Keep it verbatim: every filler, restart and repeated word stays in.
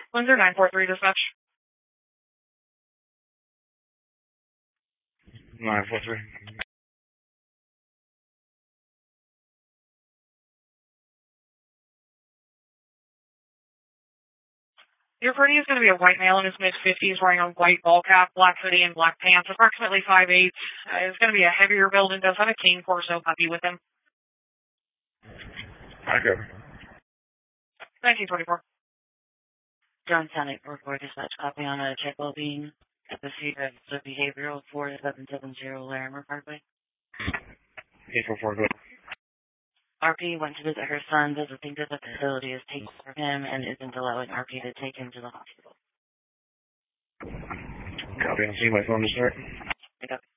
Windsor nine four three dispatch. nine four three. Your party is going to be a white male in his mid-fifties wearing a white ball cap, black hoodie, and black pants, approximately five eight. Uh, it's going to be a heavier build and does have a cane Corso puppy with him. Okay. nineteen twenty-four. John Sonic report dispatch copy on a check well-being at the seat of the behavioral four seven seven zero Larimer Parkway. eight four four, go. R P went to visit her son, doesn't think that the facility is taking care of him and isn't allowing R P to take him to the hospital. Copy on scene, my phone to start. Pick up.